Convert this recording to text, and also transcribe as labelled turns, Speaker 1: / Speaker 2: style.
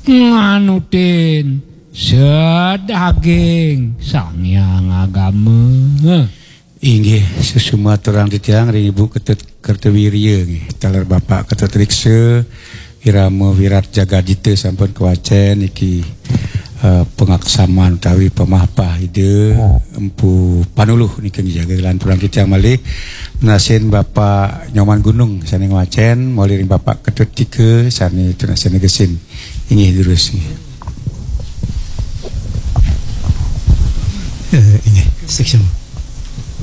Speaker 1: nganutin sedaging sangyang agama.
Speaker 2: Inggih sesuma terang ditiang ribu ketut kertewirya nggih taler bapak ketut riksa irama wirat jagadita sampun kewacen iki pengaksaman utawi pemahpah ide empu panuluh niki jaga lan turang kita malih menasin bapak Nyoman Gunung sane ngwacen moliring bapak ketut tika sane tunasen gesin inggih terus
Speaker 3: ini section